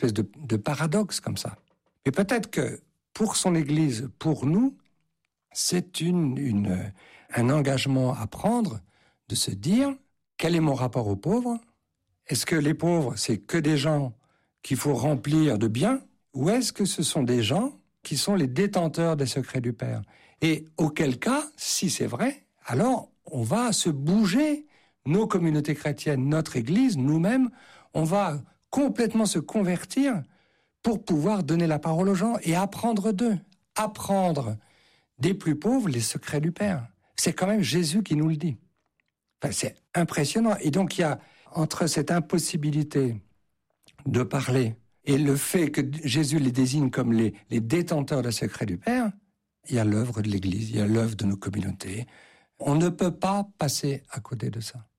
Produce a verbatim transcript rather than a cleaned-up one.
espèce de, de paradoxe comme ça. Et peut-être que pour son Église, pour nous, c'est une, une, un engagement à prendre de se dire, quel est mon rapport aux pauvres ? Est-ce que les pauvres, c'est que des gens qu'il faut remplir de biens ? Ou est-ce que ce sont des gens qui sont les détenteurs des secrets du Père ? Et auquel cas, si c'est vrai, alors on va se bouger, nos communautés chrétiennes, notre Église, nous-mêmes, on va complètement se convertir pour pouvoir donner la parole aux gens et apprendre d'eux, apprendre des plus pauvres les secrets du Père. C'est quand même Jésus qui nous le dit. Enfin, c'est impressionnant. Et donc il y a entre cette impossibilité de parler et le fait que Jésus les désigne comme les, les détenteurs des secrets du Père, il y a l'œuvre de l'Église, il y a l'œuvre de nos communautés. On ne peut pas passer à côté de ça.